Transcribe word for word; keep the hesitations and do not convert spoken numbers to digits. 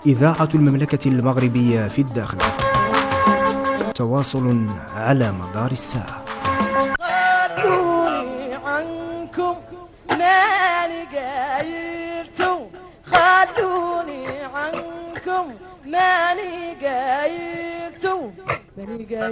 إذاعة المملكة المغربية في الداخل. تواصل على مدار الساعة. خلوني عنكم ماني قايرتو، خلوني عنكم ماني قايرتو، ماني قايرتو.